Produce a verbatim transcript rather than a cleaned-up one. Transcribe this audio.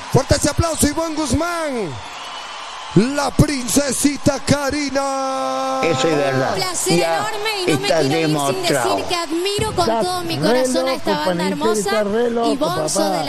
Fuerte ese aplauso, Ivonne Guzmán. La princesita Karina. Eso es verdad. Un placer Ya enorme y no me está quiero ir sin demostrado. decir que admiro con Estás todo mi re corazón a loco, esta banda Panencheri, hermosa. estás re loco, Y Bonzo papá. de la